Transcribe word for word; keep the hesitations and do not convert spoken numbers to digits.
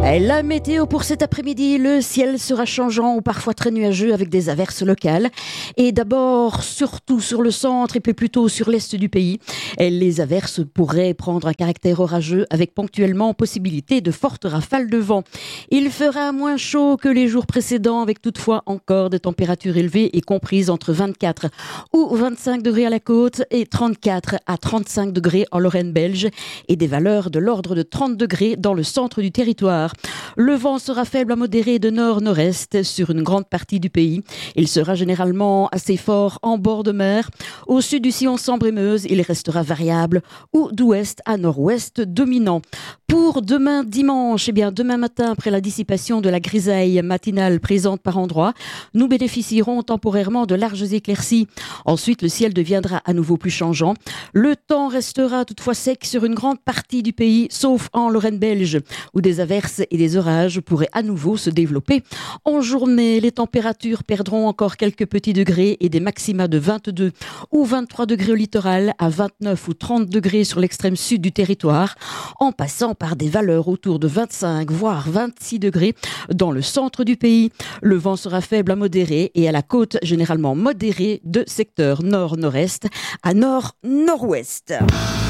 La météo pour cet après-midi, le ciel sera changeant ou parfois très nuageux avec des averses locales. Et d'abord, surtout sur le centre et puis plutôt sur l'est du pays, les averses pourraient prendre un caractère orageux avec ponctuellement possibilité de fortes rafales de vent. Il fera moins chaud que les jours précédents avec toutefois encore des températures élevées et comprises entre vingt-quatre ou vingt-cinq degrés à la côte et trente-quatre à trente-cinq degrés en Lorraine belge et des valeurs de l'ordre de trente degrés dans le centre du territoire. Le vent sera faible à modéré de nord-nord-est sur une grande partie du pays. Il sera généralement assez fort en bord de mer. Au sud du sillon Sambre-et-Meuse, il restera variable ou d'ouest à nord-ouest dominant. Pour demain dimanche, eh bien demain matin, après la dissipation de la grisaille matinale présente par endroits, nous bénéficierons temporairement de larges éclaircies. Ensuite, le ciel deviendra à nouveau plus changeant. Le temps restera toutefois sec sur une grande partie du pays, sauf en Lorraine belge, où des averses et des orages pourraient à nouveau se développer. En journée, les températures perdront encore quelques petits degrés et des maxima de vingt-deux ou vingt-trois degrés au littoral, à vingt-neuf ou trente degrés sur l'extrême sud du territoire, en passant par des valeurs autour de vingt-cinq voire vingt-six degrés dans le centre du pays. Le vent sera faible à modéré et à la côte généralement modéré de secteur nord-nord-est à nord-nord-ouest.